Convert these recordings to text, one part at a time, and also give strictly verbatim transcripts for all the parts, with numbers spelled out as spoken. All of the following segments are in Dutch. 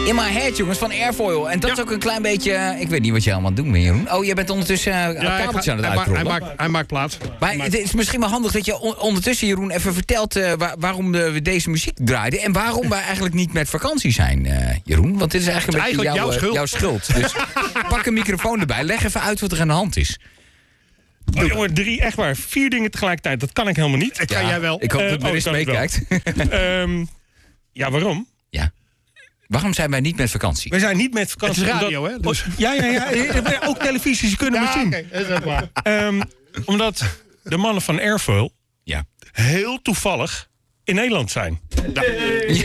In My Head, jongens, van Airfoil. En dat ja. is ook een klein beetje... Ik weet niet wat je allemaal doet, Jeroen. Oh, jij bent ondertussen uh, een ja, kabeltje aan het hij uitrollen. Hij maakt, hij maakt plaats. Maar hij maakt... het is misschien wel handig dat je on- ondertussen, Jeroen, even vertelt... Uh, waar, waarom de, we deze muziek draaiden. En waarom wij eigenlijk niet met vakantie zijn, uh, Jeroen. Want dit is eigenlijk een beetje jouw, jouw schuld. Jouw schuld. Dus pak een microfoon erbij. Leg even uit wat er aan de hand is. Oh, jongen, drie, echt waar. Vier dingen tegelijkertijd. Dat kan ik helemaal niet. Dat kan ja, jij wel. Ik hoop dat uh, er eens oh, meekijkt. um, ja, waarom? Ja. Waarom zijn wij niet met vakantie? We zijn niet met vakantie. Het is radio, omdat... hè? Dus... Ja, ja, ja. Ook televisies, je kunnen ja, me zien. Okay, dat is ook waar. Um, omdat de mannen van Airfoil ja. heel toevallig in Nederland zijn. Hey.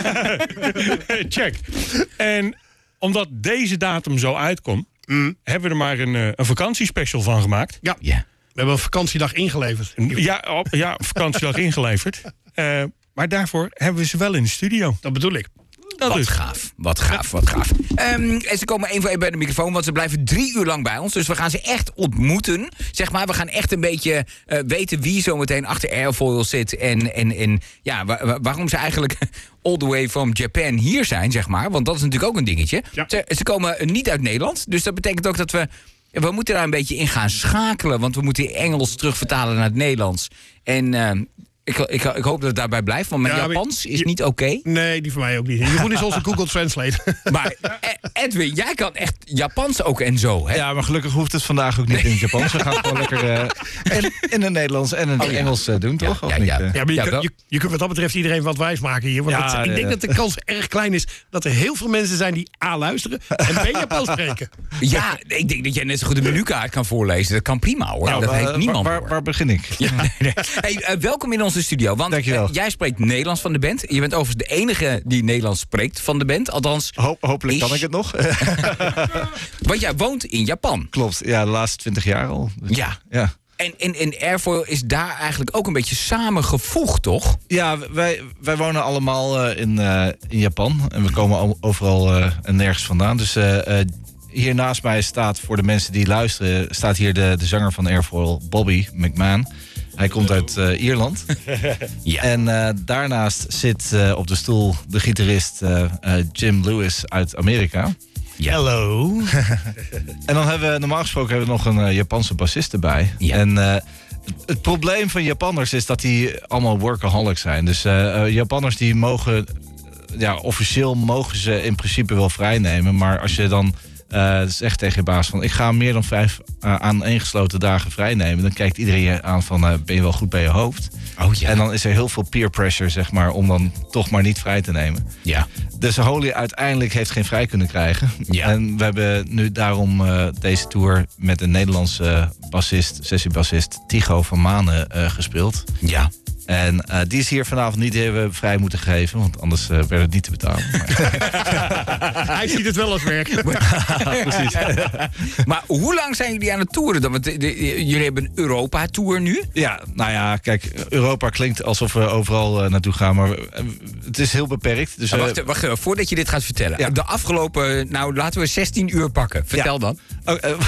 Check. En omdat deze datum zo uitkomt, mm. hebben we er maar een, een vakantiespecial van gemaakt. Ja. Yeah. We hebben een vakantiedag ingeleverd. Ja, op, ja vakantiedag ingeleverd. Uh, maar daarvoor hebben we ze wel in de studio. Dat bedoel ik. Dat wat is. gaaf, wat gaaf, wat gaaf. Um, en ze komen één voor één bij de microfoon, want ze blijven drie uur lang bij ons. Dus we gaan ze echt ontmoeten. Zeg maar, we gaan echt een beetje uh, weten wie zo meteen achter Airfoil zit. En, en, en ja, wa- waarom ze eigenlijk all the way from Japan hier zijn, zeg maar. Want dat is natuurlijk ook een dingetje. Ja. Ze, ze komen niet uit Nederland. Dus dat betekent ook dat we... We moeten daar een beetje in gaan schakelen. Want we moeten Engels terugvertalen naar het Nederlands. En... Uh, Ik, ik, ik hoop dat het daarbij blijft, want mijn ja, Japans is niet oké. Okay. Nee, die voor mij ook niet. Jeroen is onze Google Translate. Maar Edwin, jij kan echt Japans ook en zo, hè? Ja, maar gelukkig hoeft het vandaag ook niet in het Japans. We gaan gewoon lekker uh, in, in het Nederlands en in het oh, ja. Engels uh, doen, toch? Ja, of ja, niet? ja. ja, maar je, ja, kun, je, je kunt wat dat betreft iedereen wat wijs maken hier. Want ja, het, ik denk uh, dat de kans erg klein is dat er heel veel mensen zijn die A luisteren en B Japans spreken. Ja, ik denk dat jij net zo goed de menukaart kan voorlezen. Dat kan prima, hoor. Nou, dat uh, heeft niemand waar, waar, waar begin ik? Ja, nee, nee. Hey, uh, welkom in onze studio. Want uh, jij spreekt Nederlands van de band. Je bent overigens de enige die Nederlands spreekt van de band. Althans, Ho- hopelijk is... kan ik het nog. Want jij woont in Japan. Klopt, ja, de laatste twintig jaar al. Dus, ja. ja. En, en, en Airfoil is daar eigenlijk ook een beetje samengevoegd, toch? Ja, wij, wij wonen allemaal uh, in, uh, in Japan. En we komen overal uh, en nergens vandaan. Dus uh, uh, hier naast mij staat, voor de mensen die luisteren... staat hier de, de zanger van Airfoil, Bobby McMahon. Hij komt uit uh, Ierland. Ja. En uh, daarnaast zit uh, op de stoel de gitarist uh, uh, Jim Lewis uit Amerika. Ja. Hallo. En dan hebben we normaal gesproken hebben we nog een uh, Japanse bassist erbij. Ja. En uh, het probleem van Japanners is dat die allemaal workaholics zijn. Dus uh, uh, Japanners die mogen, ja, officieel mogen ze in principe wel vrijnemen. Maar als je dan uh, zegt tegen je baas van ik ga meer dan vijf uh, aaneengesloten dagen vrijnemen, dan kijkt iedereen je aan van uh, ben je wel goed bij je hoofd? Oh, ja. En dan is er heel veel peer pressure, zeg maar, om dan toch maar niet vrij te nemen. Ja. Dus Holy uiteindelijk heeft geen vrij kunnen krijgen. Ja. En we hebben nu daarom uh, deze tour met een Nederlandse bassist, sessiebassist Tycho van Manen uh, gespeeld. Ja. En uh, die is hier vanavond niet even vrij moeten geven, want anders uh, werd het niet te betalen. Hij ziet het wel als werk. Precies. Maar hoe lang zijn jullie aan het toeren dan? Want de, de, jullie hebben een Europa-tour nu? Ja, nou ja, kijk, Europa klinkt alsof we overal uh, naartoe gaan, maar uh, het is heel beperkt. Dus, uh, wacht, wacht, voordat je dit gaat vertellen. Ja. De afgelopen, nou laten we zestien uur pakken. Vertel ja. dan. Oh, uh,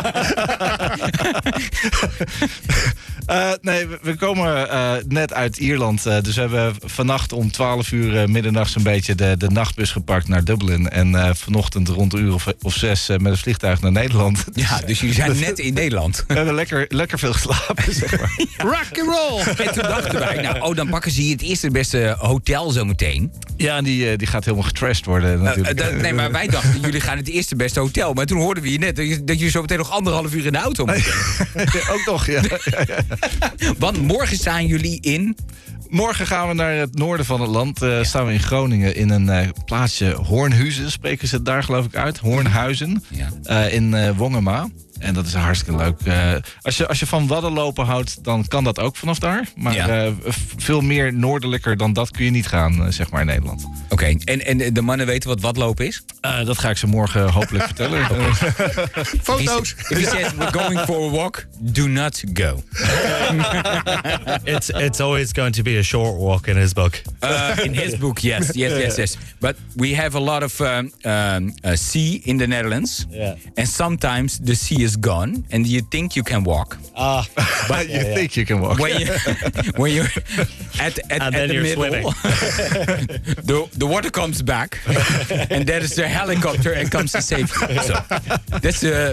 uh, nee, we, we komen uh, net uit Ierland. Uh, dus we hebben vannacht om twaalf uur uh, middernachts een beetje de, de nachtbus gepakt naar Dublin. En uh, vanochtend rond een uur of, of zes uh, met een vliegtuig naar Nederland. Ja, dus jullie zijn net in Nederland. We hebben lekker, lekker veel geslapen, zeg maar. Rock and roll! En toen dachten wij, nou, oh, dan pakken ze hier het eerste beste hotel zometeen. Ja, en die, uh, die gaat helemaal getrashed worden natuurlijk. Uh, uh, nee, maar wij dachten, jullie gaan het eerste beste hotel. Maar toen hoorden we hier net dat, je, dat jullie zo meteen nog anderhalf uur in de auto moeten. Ook nog, ja. Want morgen staan jullie in... Morgen gaan we naar het noorden van het land. Uh, ja. Staan we in Groningen in een uh, plaatsje Hoornhuizen. Spreken ze het daar geloof ik uit. Hoornhuizen. Ja. Uh, in uh, Wongema. En dat is hartstikke leuk. Uh, als, je, als je van waddenlopen houdt, dan kan dat ook vanaf daar. Maar ja. uh, veel meer noordelijker dan dat kun je niet gaan, uh, zeg maar, in Nederland. Oké, okay. en, en de mannen weten wat wadlopen is? Uh, dat ga ik ze morgen hopelijk vertellen. Uh, Foto's! If he says we're going for a walk, do not go. it's, it's always going to be a short walk in his book. Uh, in his book, yes, yes, yes, yes. But we have a lot of um, um, uh, sea in the Netherlands. Yeah. And sometimes the sea is is gone and you think you can walk. Ah, But you yeah, think yeah. you can walk. When, you, when you're at, at, And at then the you're middle, the, the water comes back and there is the helicopter and comes to save you. So, that's uh,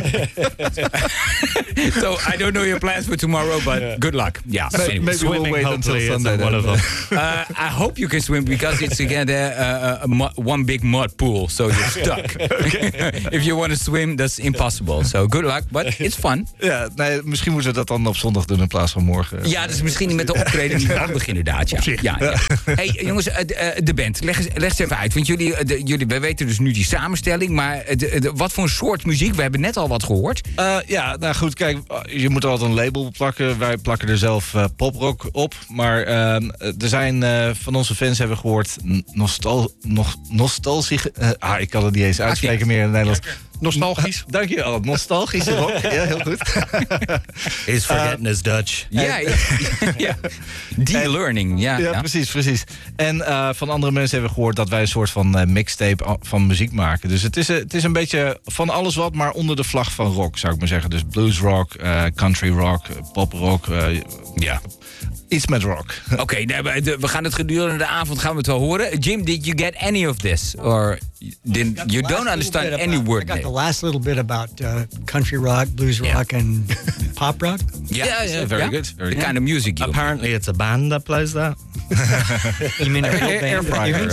so I don't know your plans for tomorrow, but yeah. good luck. Yeah, so anyway. maybe Swimming, we'll wait until hopefully, Sunday. one of them. Uh, I hope you can swim because it's again uh, a mud, one big mud pool, so you're stuck. If you want to swim, that's impossible. So good luck, but it's fun. Ja, nee, misschien moeten we dat dan op zondag doen in plaats van morgen. Ja, dus misschien met de optreden niet handig inderdaad. Ja. Ja, ja. Hey jongens, de, de band, leg eens, leg eens even uit. Want jullie, de, jullie, wij weten dus nu die samenstelling, maar de, de, wat voor een soort muziek? We hebben net al wat gehoord. Uh, ja, nou goed, kijk, je moet er altijd een label plakken. Wij plakken er zelf uh, poprock op. Maar uh, er zijn uh, van onze fans hebben we gehoord nostal, nog, nostalgie. Uh, ah, ik kan het niet eens uitspreken meer in het Nederlands. Nostalgisch. Dank je wel, nostalgische rock. Ja, heel goed. He's forgetting uh, his Dutch. Ja, ja, ja. De-learning, ja. Ja, ja, precies, precies. En uh, van andere mensen hebben we gehoord dat wij een soort van uh, mixtape van muziek maken. Dus het is, het is een beetje van alles wat, maar onder de vlag van rock, zou ik maar zeggen. Dus bluesrock, uh, country rock, poprock. Uh, ja. Iets met rock. Oké, okay, nee, we gaan het gedurende de avond gaan we het wel horen. Jim, did you get any of this? Or did, you don't understand any about, word? I got the last little bit about uh, country rock, blues rock, yeah. and pop rock. Yeah, yeah, yeah very yeah. good. Very the good. kind of music you Apparently it's a band that plays that. You mean a real band? Air fryer.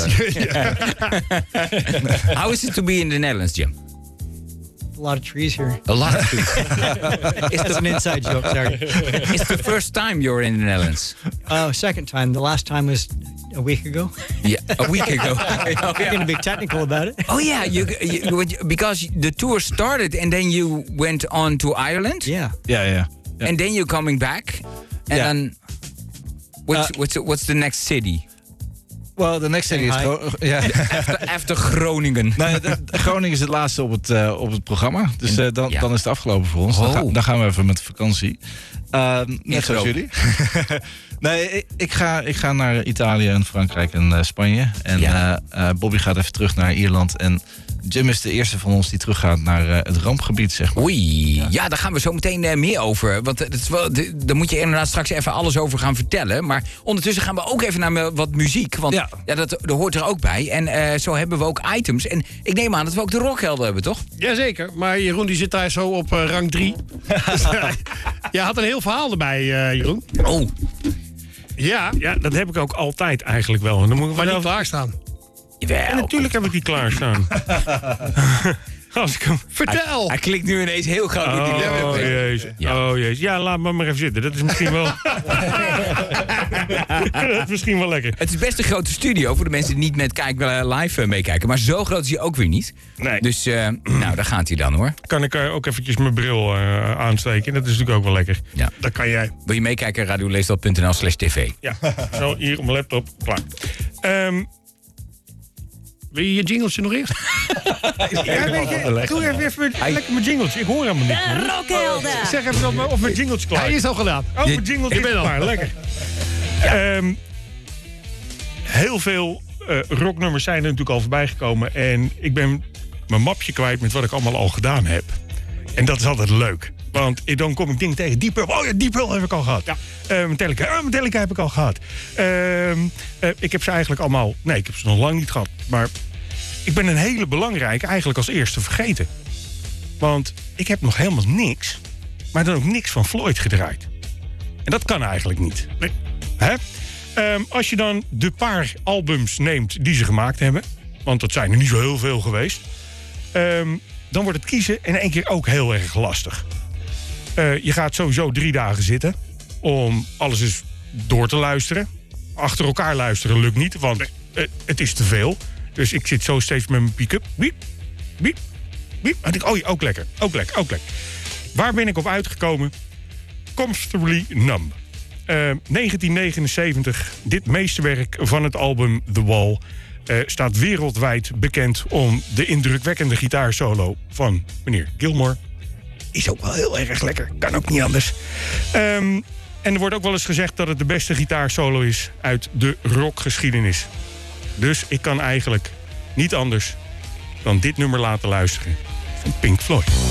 How is it to be in the Netherlands, Jim? A lot of trees here. A lot of trees. It's an inside joke, sorry. It's the first time you're in the Netherlands. Oh, second time. The last time was a week ago. Yeah, a week ago. I'm going to be technical about it. Oh yeah, you, you, because the tour started and then you went on to Ireland. Yeah. Yeah, yeah. yeah. And then you're coming back. And yeah. then what's, uh, what's what's the next city? Well, the next city is Gro- ja. after, after Groningen. Nee, de, de Groningen is het laatste op het, uh, op het programma. Dus uh, dan, ja. dan is het afgelopen voor ons. Oh. Dan, ga, dan gaan we even met vakantie. Uh, net zoals Groot. jullie. Nee, ik, ik, ga, ik ga naar Italië en Frankrijk en uh, Spanje. En ja. uh, uh, Bobby gaat even terug naar Ierland. En Jim is de eerste van ons die teruggaat naar uh, het rampgebied, zeg maar. Oei, ja. ja, daar gaan we zo meteen uh, meer over. Want uh, dat is wel, de, daar moet je inderdaad straks even alles over gaan vertellen. Maar ondertussen gaan we ook even naar me, wat muziek. Want ja. Ja, dat, dat hoort er ook bij. En uh, zo hebben we ook items. En ik neem aan dat we ook de rockhelden hebben, toch? Jazeker, maar Jeroen die zit daar zo op uh, rang drie. Dus, uh, jij had een heel verhaal erbij, uh, Jeroen. Oh. Ja, Ja, dat heb ik ook altijd eigenlijk wel. En dan moet ik maar wel niet klaarstaan. Jawel. En natuurlijk heb ik die klaarstaan. Als ik hem... Vertel! Hij, hij klikt nu ineens heel gauw in die Oh, jezus. Ja. Oh, jezus. Ja, laat me maar even zitten. Dat is misschien wel... dat is misschien wel lekker. Het is best een grote studio voor de mensen die niet met kijk, live uh, meekijken. Maar zo groot is hij ook weer niet. Nee. Dus, uh, nou, daar gaat hij dan hoor. Kan ik uh, ook eventjes mijn bril uh, aansteken. Dat is natuurlijk ook wel lekker. Ja. Dat kan jij. Wil je meekijken? radioleesdal.nl slash tv. Ja, zo hier op mijn laptop. Klaar. Um, Wil je je jingletje nog eerst? ja, weet je, doe even, even Hij... lekker mijn jingletje. Ik hoor helemaal niet. De rockhelden. Zeg even of mijn, of mijn jingletje klaar Hij is al gedaan. Oh, mijn jingletje Ik ben is al. klaar. Lekker. Ja. Um, heel veel uh, rocknummers zijn er natuurlijk al voorbij gekomen. En ik ben mijn mapje kwijt met wat ik allemaal al gedaan heb. En dat is altijd leuk. Want dan kom ik dingen tegen. Deep Purple. Oh ja, Deep Purple heb ik al gehad. Ja. Uh, Metallica. Uh, Metallica heb ik al gehad. Uh, uh, ik heb ze eigenlijk allemaal... Nee, ik heb ze nog lang niet gehad. Maar ik ben een hele belangrijke eigenlijk als eerste vergeten. Want ik heb nog helemaal niks. Maar dan ook niks van Floyd gedraaid. En dat kan eigenlijk niet. Nee. Hè? Um, als je dan de paar albums neemt die ze gemaakt hebben... want dat zijn er niet zo heel veel geweest... Um, dan wordt het kiezen in één keer ook heel erg lastig. Uh, je gaat sowieso drie dagen zitten om alles eens door te luisteren. Achter elkaar luisteren lukt niet, want uh, het is te veel. Dus ik zit zo steeds met mijn pick-up. Wiep, wiep, wiep. En ik, oh ja, ook lekker, ook lekker, ook lekker. Waar ben ik op uitgekomen? Comfortably Numb. Uh, negentien negenenzeventig, dit meesterwerk van het album The Wall... Uh, staat wereldwijd bekend om de indrukwekkende gitaarsolo van meneer Gilmour. Is ook wel heel erg lekker, kan ook niet anders. Um, en er wordt ook wel eens gezegd dat het de beste gitaarsolo is uit de rockgeschiedenis. Dus ik kan eigenlijk niet anders dan dit nummer laten luisteren van Pink Floyd.